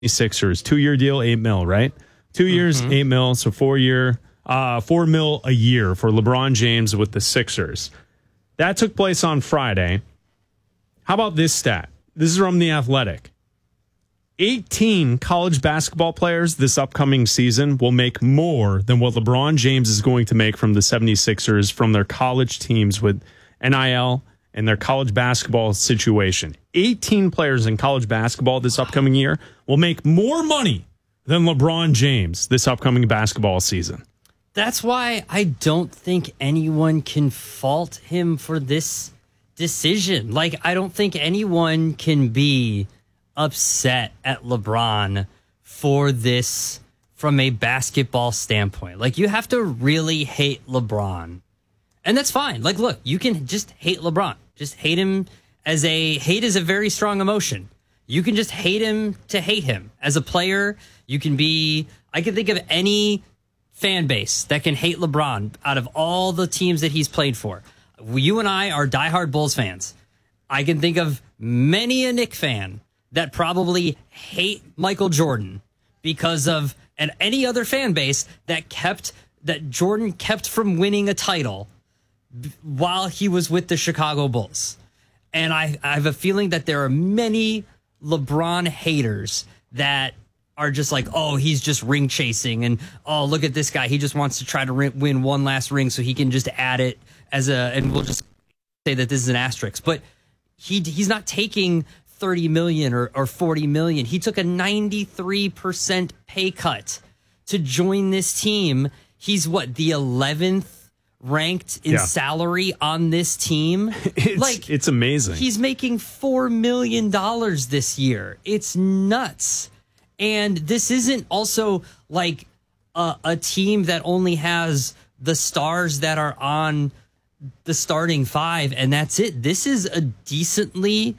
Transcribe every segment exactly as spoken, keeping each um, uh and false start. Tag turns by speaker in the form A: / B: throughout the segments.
A: Sixers, two-year deal, eight mil, right? Two years, mm-hmm. eight mil, so four-year, uh, four mil a year for LeBron James with the Sixers. That took place on Friday. How about this stat? This is from The Athletic. eighteen college basketball players this upcoming season will make more than what LeBron James is going to make from the seventy-sixers from their college teams with N I L and their college basketball situation. eighteen players in college basketball this upcoming year will make more money than LeBron James this upcoming basketball season.
B: That's why I don't think anyone can fault him for this decision. Like, I don't think anyone can be upset at LeBron for this from a basketball standpoint. Like, you have to really hate LeBron. And that's fine. Like, look, you can just hate LeBron. Just hate him as a... Hate is a very strong emotion. You can just hate him to hate him. As a player, you can be... I can think of any fan base that can hate LeBron out of all the teams that he's played for. You and I are diehard Bulls fans. I can think of many a Knick fan that probably hate Michael Jordan because of... And any other fan base that kept... That Jordan kept from winning a title while he was with the Chicago Bulls. And I, I have a feeling that there are many LeBron haters that are just like, oh, he's just ring chasing. And, oh, look at this guy. He just wants to try to ring, win one last ring so he can just add it as a, and we'll just say that this is an asterisk. But he he's not taking thirty million or, or forty million. He took a ninety-three percent pay cut to join this team. He's what, the eleventh ranked in yeah. salary on this team?
A: It's,
B: like,
A: it's amazing.
B: He's making four million dollars this year. It's nuts. And this isn't also like a, a team that only has the stars that are on the starting five, and that's it. This is a decently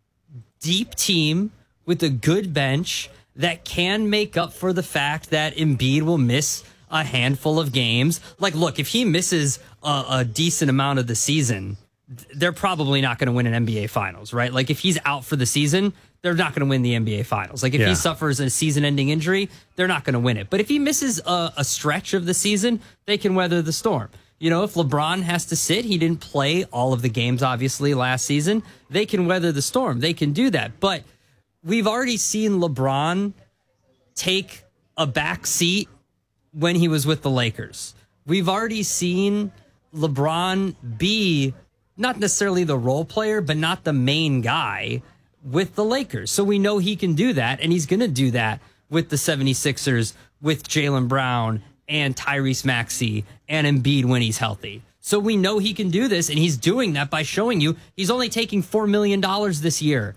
B: deep team with a good bench that can make up for the fact that Embiid will miss a handful of games. Like, look, if he misses a, a decent amount of the season, they're probably not going to win an N B A Finals, right? Like, if he's out for the season, they're not going to win the N B A Finals. Like, if yeah. he suffers a season-ending injury, they're not going to win it. But if he misses a, a stretch of the season, they can weather the storm. You know, if LeBron has to sit, he didn't play all of the games, obviously, last season, they can weather the storm. They can do that. But we've already seen LeBron take a back seat when he was with the Lakers. We've already seen LeBron be not necessarily the role player, but not the main guy with the Lakers. So we know he can do that, and he's going to do that with the seventy-sixers, with Jaylen Brown and Tyrese Maxey and Embiid when he's healthy. So we know he can do this, and he's doing that by showing you he's only taking four million dollars this year.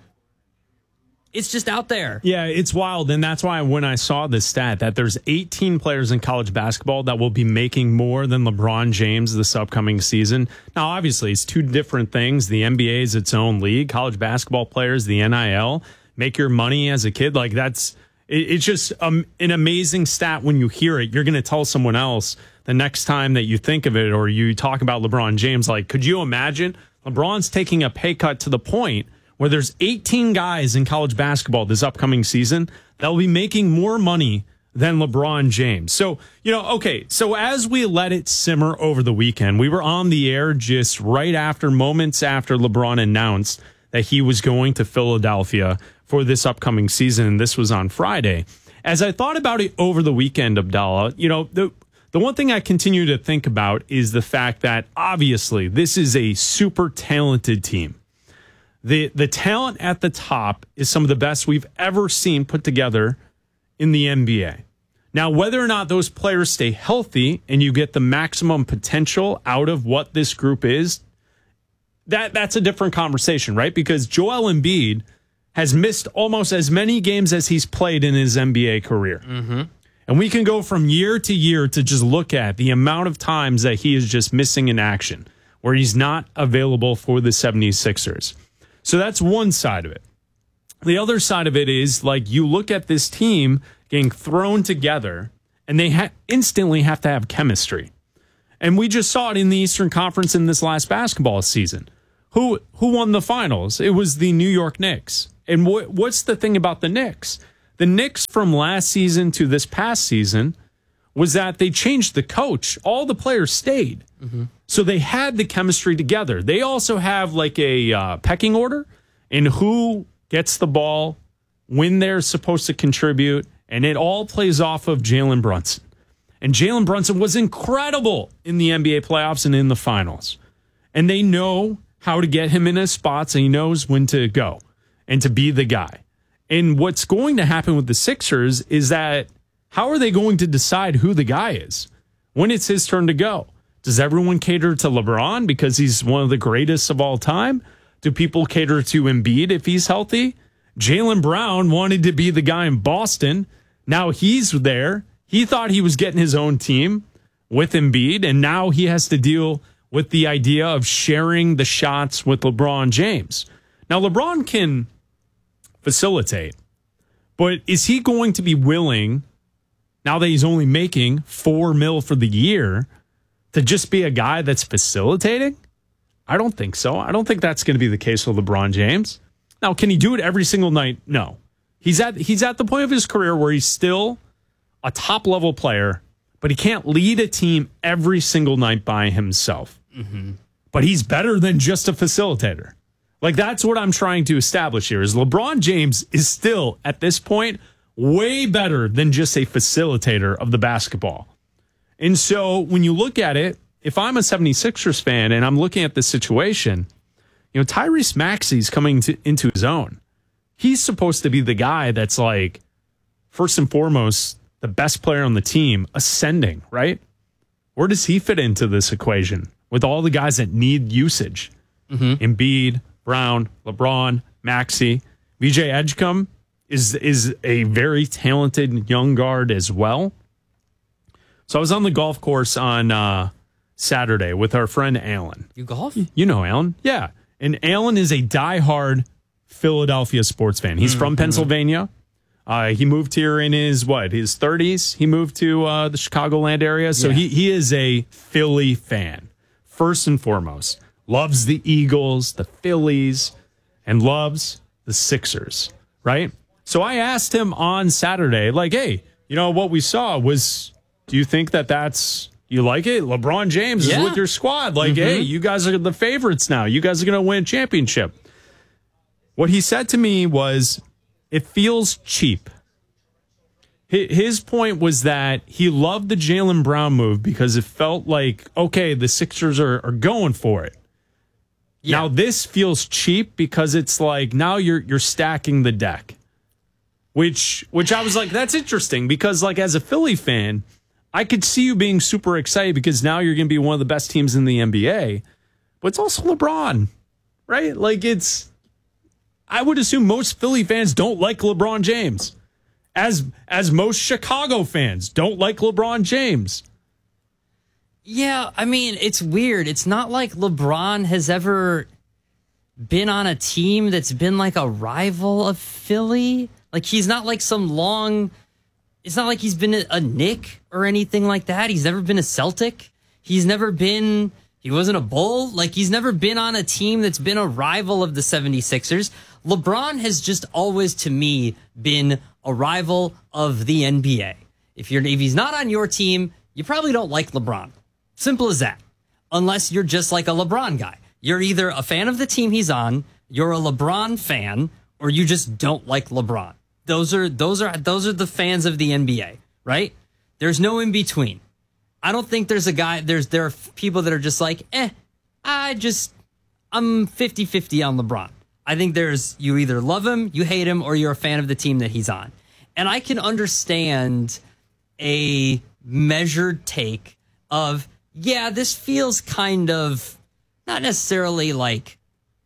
B: It's just out there.
A: Yeah, it's wild. And that's why when I saw this stat that there's eighteen players in college basketball that will be making more than LeBron James this upcoming season. Now, obviously, it's two different things. The N B A is its own league. College basketball players, the N I L, make your money as a kid. Like, that's it, it's just um, an amazing stat when you hear it. You're going to tell someone else the next time that you think of it or you talk about LeBron James. Like, could you imagine LeBron's taking a pay cut to the point where there's eighteen guys in college basketball this upcoming season that will be making more money than LeBron James. So, you know, okay, so as we let it simmer over the weekend, we were on the air just right after, moments after LeBron announced that he was going to Philadelphia for this upcoming season, and this was on Friday. As I thought about it over the weekend, Abdallah, you know, the the one thing I continue to think about is the fact that, obviously, this is a super talented team. The the talent at the top is some of the best we've ever seen put together in the N B A. Now, whether or not those players stay healthy and you get the maximum potential out of what this group is, that that's a different conversation, right? Because Joel Embiid has missed almost as many games as he's played in his N B A career.
B: Mm-hmm.
A: And we can go from year to year to just look at the amount of times that he is just missing in action, where he's not available for the seventy-sixers. So that's one side of it. The other side of it is, like, you look at this team getting thrown together, and they ha- instantly have to have chemistry. And we just saw it in the Eastern Conference in this last basketball season. Who who won the finals? It was the New York Knicks. And wh- what's the thing about the Knicks? The Knicks from last season to this past season was that they changed the coach. All the players stayed. Mm-hmm. So they had the chemistry together. They also have like a uh, pecking order in who gets the ball, when they're supposed to contribute, and it all plays off of Jalen Brunson. And Jalen Brunson was incredible in the N B A playoffs and in the finals. And they know how to get him in his spots, and he knows when to go and to be the guy. And what's going to happen with the Sixers is that how are they going to decide who the guy is when it's his turn to go? Does everyone cater to LeBron because he's one of the greatest of all time? Do people cater to Embiid if he's healthy? Jaylen Brown wanted to be the guy in Boston. Now he's there. He thought he was getting his own team with Embiid, and now he has to deal with the idea of sharing the shots with LeBron James. Now, LeBron can facilitate, but is he going to be willing, now that he's only making four mil for the year, to just be a guy that's facilitating? I don't think so. I don't think that's going to be the case with LeBron James. Now, can he do it every single night? No. He's at he's at the point of his career where he's still a top-level player, but he can't lead a team every single night by himself. Mm-hmm. But he's better than just a facilitator. Like, that's what I'm trying to establish here, is LeBron James is still, at this point, way better than just a facilitator of the basketball. And so when you look at it, if I'm a seventy-sixers fan and I'm looking at this situation, you know, Tyrese Maxey's coming to, into his own. He's supposed to be the guy that's like, first and foremost, the best player on the team, ascending, right? Where does he fit into this equation with all the guys that need usage? Mm-hmm. Embiid, Brown, LeBron, Maxey, V J Edgecombe is is a very talented young guard as well. So I was on the golf course on uh, Saturday with our friend Alan.
B: You golf?
A: You know Alan, yeah. And Alan is a diehard Philadelphia sports fan. He's mm-hmm. from Pennsylvania. Uh, he moved here in his, what, his thirties? He moved to uh, the Chicagoland area. So yeah. he, he is a Philly fan, first and foremost. Loves the Eagles, the Phillies, and loves the Sixers, right? So I asked him on Saturday, like, hey, you know, what we saw was, do you think that that's, you like it? LeBron James yeah. is with your squad. Like, mm-hmm. hey, you guys are the favorites now. You guys are going to win a championship. What he said to me was, it feels cheap. His point was that he loved the Jaylen Brown move because it felt like, okay, the Sixers are, are going for it. Yeah. Now this feels cheap because it's like now you're you're stacking the deck. Which which I was like, that's interesting because like as a Philly fan, I could see you being super excited because now you're going to be one of the best teams in the N B A. But it's also LeBron, right? Like it's I would assume most Philly fans don't like LeBron James, as as most Chicago fans don't like LeBron James.
B: Yeah, I mean, it's weird. It's not like LeBron has ever been on a team that's been like a rival of Philly. Like, he's not like some long... It's not like he's been a, a Knick or anything like that. He's never been a Celtic. He's never been... He wasn't a Bull. Like, he's never been on a team that's been a rival of the seventy-sixers. LeBron has just always, to me, been a rival of the N B A. If you're if he's not on your team, you probably don't like LeBron. Simple as that. Unless you're just like a LeBron guy. You're either a fan of the team he's on, you're a LeBron fan, or you just don't like LeBron. Those are those are those are the fans of the N B A, right? There's no in between. I don't think there's a guy there's there are people that are just like, "Eh, I just I'm fifty-fifty on LeBron." I think there's you either love him, you hate him, or you're a fan of the team that he's on. And I can understand a measured take of, yeah, this feels kind of not necessarily like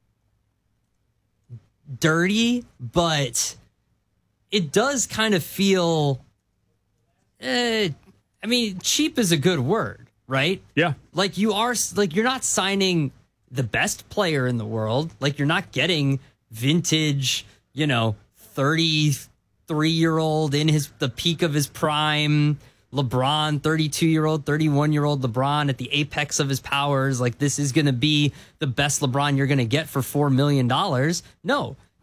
B: dirty, but it does kind of feel, eh, I mean, cheap is a good word, right?
A: Yeah. Like
B: you are, like you're not signing the best player in the world. Like you're not getting vintage, you know, thirty-three-year-old in his the peak of his prime LeBron, thirty-two-year-old, thirty-one-year-old LeBron at the apex of his powers. Like this is going to be the best LeBron you're going to get for four million dollars. No,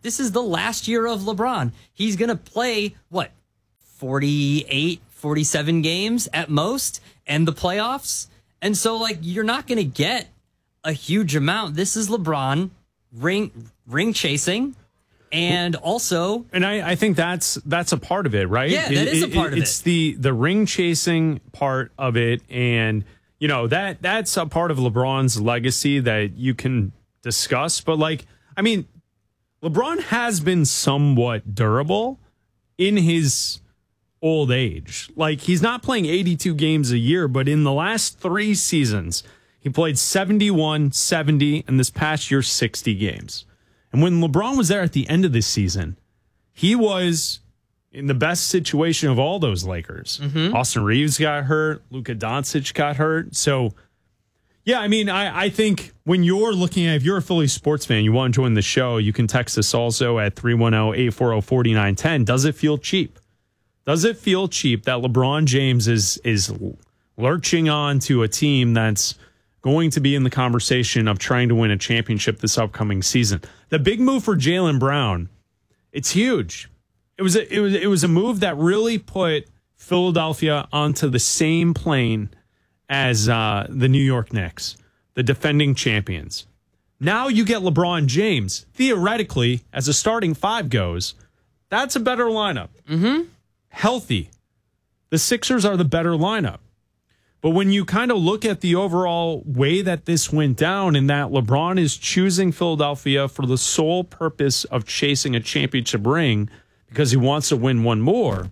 B: this is the last year of LeBron. He's going to play, what, forty-eight, forty-seven games at most, and the playoffs. And so, like, you're not going to get a huge amount. This is LeBron ring ring chasing, and also,
A: and I, I think that's that's a part of it, right?
B: Yeah, that
A: it,
B: is a part
A: it,
B: of it.
A: It's the the ring chasing part of it, and you know that that's a part of LeBron's legacy that you can discuss. But like, I mean, LeBron has been somewhat durable in his old age. Like, he's not playing eighty-two games a year, but in the last three seasons, he played seventy-one, seventy, and this past year, sixty games. And when LeBron was there at the end of this season, he was in the best situation of all those Lakers. Mm-hmm. Austin Reeves got hurt. Luka Doncic got hurt. So, yeah, I mean, I, I think when you're looking at, if you're a Philly sports fan, you want to join the show, you can text us also at three one zero, eight four zero, four nine one zero. Does it feel cheap? Does it feel cheap that LeBron James is is lurching on to a team that's going to be in the conversation of trying to win a championship this upcoming season? The big move for Jaylen Brown, it's huge. It was a, it was it was a move that really put Philadelphia onto the same plane as uh, the New York Knicks, the defending champions. Now you get LeBron James. Theoretically, as a starting five goes, that's a better lineup.
B: Mm-hmm.
A: Healthy. The Sixers are the better lineup. But when you kind of look at the overall way that this went down, and that LeBron is choosing Philadelphia for the sole purpose of chasing a championship ring because he wants to win one more,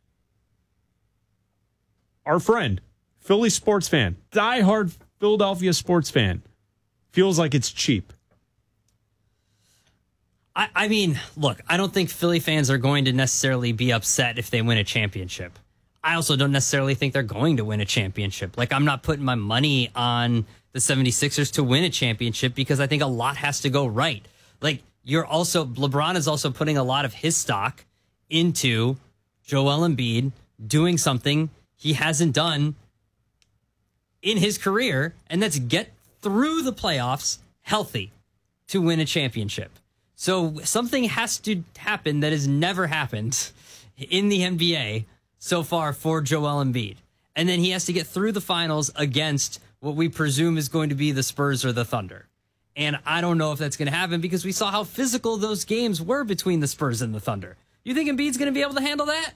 A: our friend, Philly sports fan, diehard Philadelphia sports fan, feels like it's cheap.
B: I, I mean, look, I don't think Philly fans are going to necessarily be upset if they win a championship. I also don't necessarily think they're going to win a championship. Like, I'm not putting my money on the seventy-sixers to win a championship because I think a lot has to go right. Like, you're also, LeBron is also putting a lot of his stock into Joel Embiid doing something he hasn't done in his career, and that's get through the playoffs healthy to win a championship. So something has to happen that has never happened in the N B A so far for Joel Embiid. And then he has to get through the finals against what we presume is going to be the Spurs or the Thunder. And I don't know if that's going to happen because we saw how physical those games were between the Spurs and the Thunder. You think Embiid's going to be able to handle that?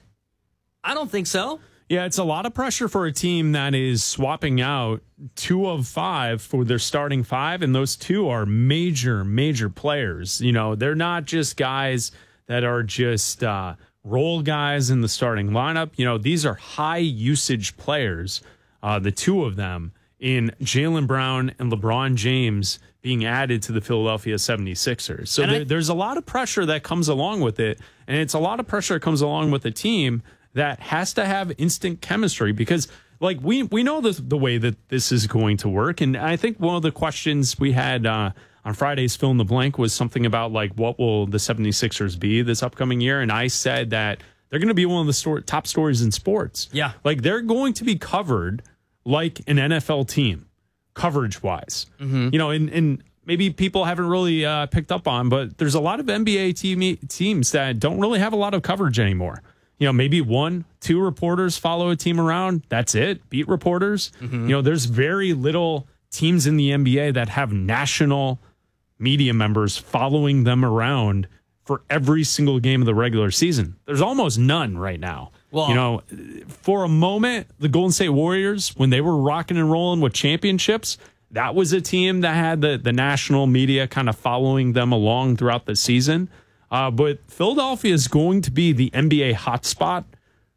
B: I don't think so.
A: Yeah, it's a lot of pressure for a team that is swapping out two of five for their starting five, and those two are major, major players. You know, they're not just guys that are just uh, role guys in the starting lineup. You know, these are high-usage players, uh, the two of them, in Jaylen Brown and LeBron James being added to the Philadelphia seventy-sixers. So there, I, there's a lot of pressure that comes along with it, and it's a lot of pressure that comes along with a team that has to have instant chemistry because, like, we we know the, the way that this is going to work. And I think one of the questions we had uh, on Friday's Fill in the Blank was something about, like, what will the seventy-sixers be this upcoming year? And I said that they're going to be one of the sto- top stories in sports.
B: Yeah.
A: Like, they're going to be covered like an N F L team, coverage-wise. Mm-hmm. You know, and, and maybe people haven't really uh, picked up on, but there's a lot of N B A team, teams that don't really have a lot of coverage anymore. You know, maybe one, two reporters follow a team around. That's it. Beat reporters. Mm-hmm. You know, there's very little teams in the N B A that have national media members following them around for every single game of the regular season. There's almost none right now. Well, you know, for a moment, the Golden State Warriors, when they were rocking and rolling with championships, that was a team that had the, the national media kind of following them along throughout the season. Uh, but Philadelphia is going to be the N B A hotspot,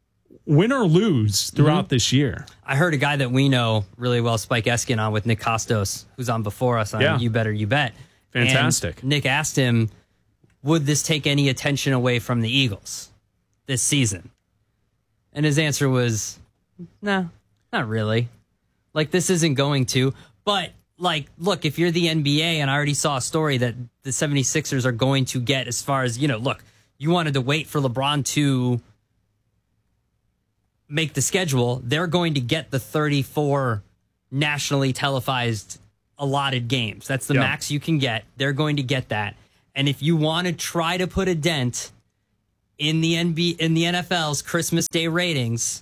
A: win or lose, throughout mm-hmm. this year.
B: I heard a guy that we know really well, Spike Eskin, on with Nick Kostos, who's on before us on yeah. You Better You Bet.
A: Fantastic.
B: And Nick asked him, would this take any attention away from the Eagles this season? And his answer was, no, nah, not really. Like, this isn't going to. But, like, look, if you're the N B A, and I already saw a story that the seventy-sixers are going to get as far as, you know, look, you wanted to wait for LeBron to make the schedule. They're going to get the thirty-four nationally televised allotted games. That's the yeah. max you can get. They're going to get that. And if you want to try to put a dent in the N B A, in the N F L's Christmas Day ratings,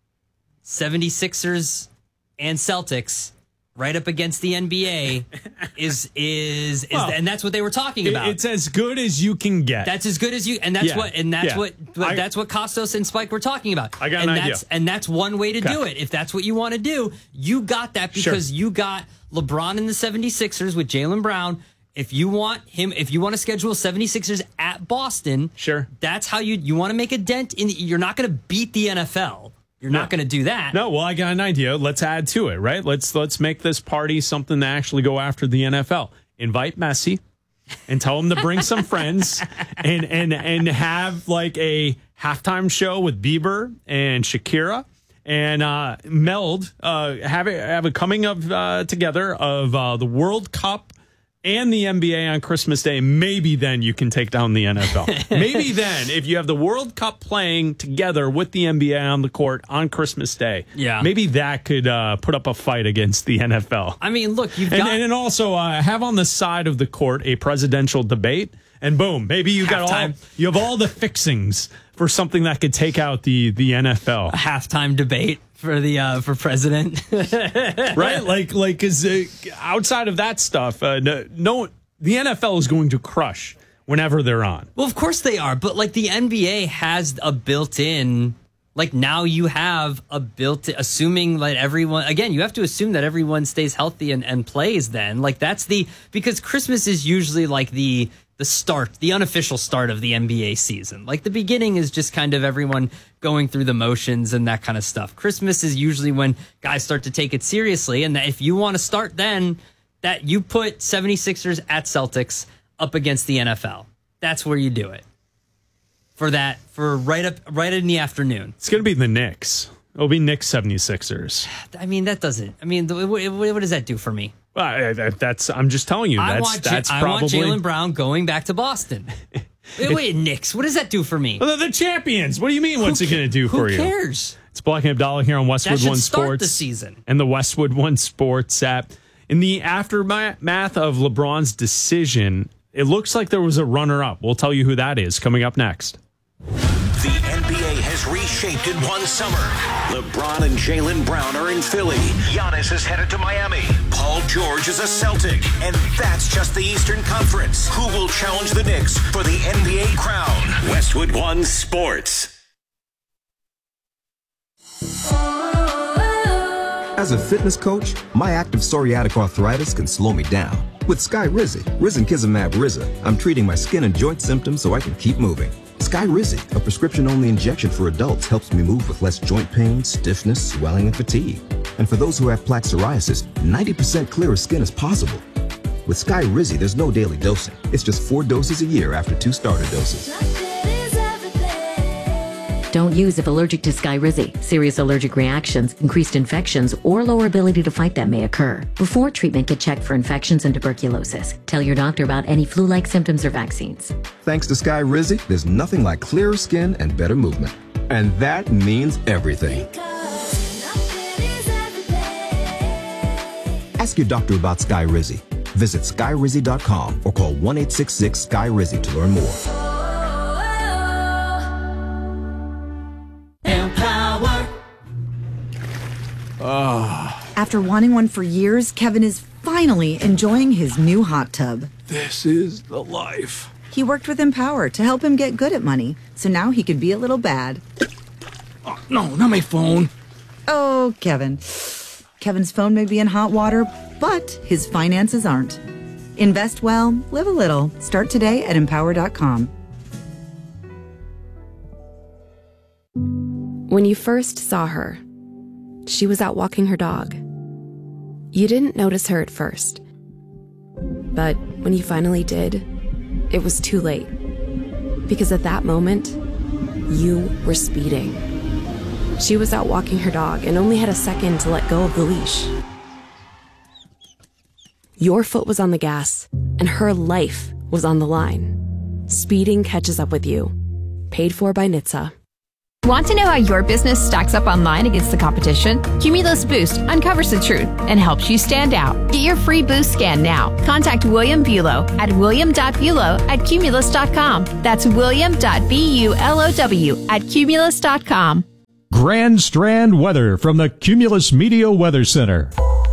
B: seventy-sixers and Celtics right up against the N B A is is is
A: well,
B: and that's what they were talking about.
A: It's as good as you can get.
B: That's as good as you, and that's
A: yeah.
B: what and that's
A: yeah.
B: what, what
A: I,
B: that's what Costos and Spike were talking about.
A: I got
B: and
A: an
B: that's,
A: idea,
B: and that's one way to
A: okay.
B: do it. If that's what you want to do, you got that because
A: sure.
B: you got LeBron and the seventy-sixers with Jaylen Brown. If you want him, if you want to schedule seventy-sixers at Boston,
A: sure,
B: that's how you you want to make a dent in. You're not going to beat the N F L. You're
A: no.
B: not going to do that.
A: No, well, I got an idea. Let's add to it, right? Let's let's make this party something to actually go after the N F L. Invite Messi and tell him to bring some friends and and and have like a halftime show with Bieber and Shakira and uh, meld uh, have a have a coming of uh, together of uh, the World Cup and the N B A on Christmas Day. Maybe then you can take down the N F L. Maybe then, if you have the World Cup playing together with the N B A on the court on Christmas Day,
B: yeah.
A: maybe that could uh, put up a fight against the N F L.
B: I mean, look, you've
A: and,
B: got...
A: And, and also uh, have on the side of the court a presidential debate, and boom, maybe you got all you have all the fixings for something that could take out the, the N F L.
B: A halftime debate for the uh, for president,
A: right? Like like because uh, outside of that stuff, uh, no, no, the N F L is going to crush whenever they're on.
B: Well, of course they are, but like the N B A has a built-in. Like now you have a built-in, assuming that everyone again, you have to assume that everyone stays healthy and, and plays. Then like that's the because Christmas is usually like the. The start, the unofficial start of the N B A season. Like the beginning is just kind of everyone going through the motions and that kind of stuff. Christmas is usually when guys start to take it seriously. And that if you want to start then, that you put seventy-sixers at Celtics up against the N F L. That's where you do it. For that, for right up, right in the afternoon.
A: It's going to be the Knicks. It'll be Knicks seventy-sixers.
B: I mean, that doesn't, I mean, what, what does that do for me?
A: Well, that's. I'm just telling you. That's
B: I want,
A: that's
B: I
A: probably.
B: want Jaylen Brown going back to Boston. wait, wait, Knicks. What does that do for me?
A: Well, they're the champions. What do you mean? What's
B: who,
A: it going to do for
B: who
A: you?
B: Who cares?
A: It's Black and Abdallah here on Westwood
B: that should
A: One
B: start
A: Sports.
B: The season
A: and the Westwood One Sports app. In the aftermath of LeBron's decision, it looks like there was a runner-up. We'll tell you who that is coming up next.
C: The N B A has reshaped in one summer. LeBron and Jaylen Brown are in Philly. Giannis is headed to Miami. Paul George is a Celtic. And that's just the Eastern Conference. Who will challenge the Knicks for the N B A crown? Westwood One Sports.
D: As a fitness coach, my active psoriatic arthritis can slow me down. With Skyrizi, Risankizumab Riza, I'm treating my skin and joint symptoms so I can keep moving. Skyrizi, a prescription-only injection for adults, helps me move with less joint pain, stiffness, swelling, and fatigue. And for those who have plaque psoriasis, ninety percent clearer skin is possible. With Skyrizi, there's no daily dosing. It's just four doses a year after two starter doses.
E: Don't use if allergic to Skyrizi. Serious allergic reactions, increased infections, or lower ability to fight them may occur. Before treatment, get checked for infections and tuberculosis. Tell your doctor about any flu-like symptoms or vaccines.
D: Thanks to Skyrizi, there's nothing like clearer skin and better movement. And that means everything. Ask your doctor about Skyrizi. Visit Skyrizi dot com or call one eight six six Sky Rizi to learn more.
F: After wanting one for years, Kevin is finally enjoying his new hot tub.
G: This is the life.
F: He worked with Empower to help him get good at money, so now he can be a little bad.
G: Oh, no, not my phone.
F: Oh, Kevin. Kevin's phone may be in hot water, but his finances aren't. Invest well, live a little. Start today at empower dot com.
H: When you first saw her, she was out walking her dog. You didn't notice her at first. But when you finally did, it was too late. Because at that moment, you were speeding. She was out walking her dog and only had a second to let go of the leash. Your foot was on the gas, and her life was on the line. Speeding catches up with you. Paid for by N H T S A.
I: Want to know how your business stacks up online against the competition? Cumulus Boost uncovers the truth and helps you stand out. Get your free Boost scan now. Contact William Bulow at william dot bulow at cumulus dot com. That's william dot bulow at cumulus dot com.
J: Grand Strand weather from the Cumulus Media Weather Center.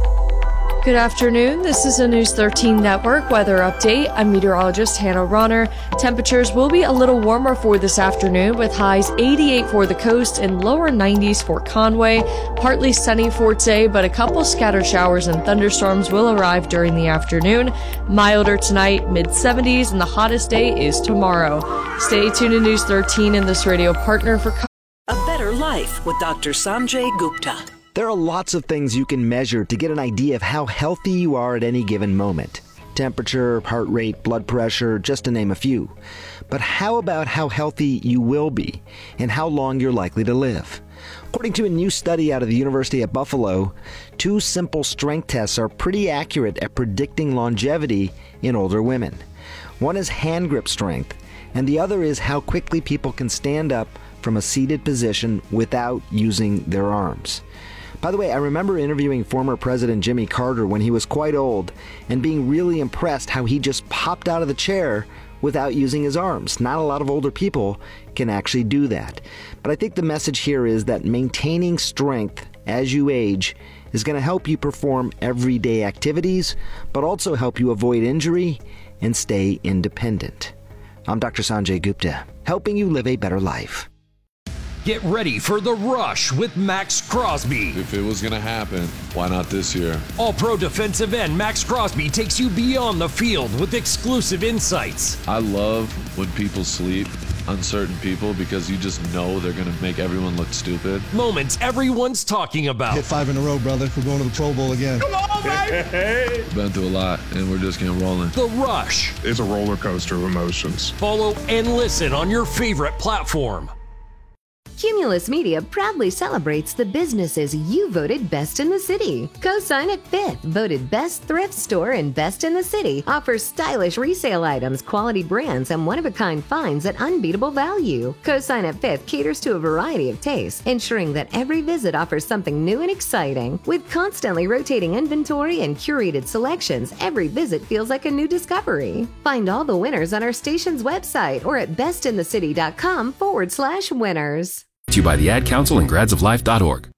K: Good afternoon. This is a News thirteen Network weather update. I'm meteorologist Hannah Ronner. Temperatures will be a little warmer for this afternoon with highs eighty-eight for the coast and lower nineties for Conway. Partly sunny for today, but a couple scattered showers and thunderstorms will arrive during the afternoon. Milder tonight, mid seventies, and the hottest day is tomorrow. Stay tuned to News thirteen and this radio partner for
L: A Better Life with Doctor Sanjay Gupta.
M: There are lots of things you can measure to get an idea of how healthy you are at any given moment. Temperature, heart rate, blood pressure, just to name a few. But how about how healthy you will be and how long you're likely to live? According to a new study out of the University of Buffalo, two simple strength tests are pretty accurate at predicting longevity in older women. One is hand grip strength, and the other is how quickly people can stand up from a seated position without using their arms. By the way, I remember interviewing former President Jimmy Carter when he was quite old and being really impressed how he just popped out of the chair without using his arms. Not a lot of older people can actually do that. But I think the message here is that maintaining strength as you age is going to help you perform everyday activities, but also help you avoid injury and stay independent. I'm Doctor Sanjay Gupta, helping you live a better life.
N: Get ready for The Rush with Max Crosby.
O: If it was going to happen, why not this year?
N: All-pro defensive end Max Crosby takes you beyond the field with exclusive insights.
O: I love when people sleep, uncertain people, because you just know they're going to make everyone look stupid.
N: Moments everyone's talking about.
P: Hit five in a row, brother. We're going to the Pro Bowl again.
O: Come on, baby! Been through a lot, and we're just getting rolling.
N: The Rush.
Q: It's a roller coaster of emotions.
N: Follow and listen on your favorite platform.
R: Cumulus Media proudly celebrates the businesses you voted best in the city. Cosign at Fifth, voted best thrift store and best in the city, offers stylish resale items, quality brands, and one-of-a-kind finds at unbeatable value. Cosign at Fifth caters to a variety of tastes, ensuring that every visit offers something new and exciting. With constantly rotating inventory and curated selections, every visit feels like a new discovery. Find all the winners on our station's website or at bestinthecity.com forward slash winners.
S: To you by the Ad Council and grads of life dot org.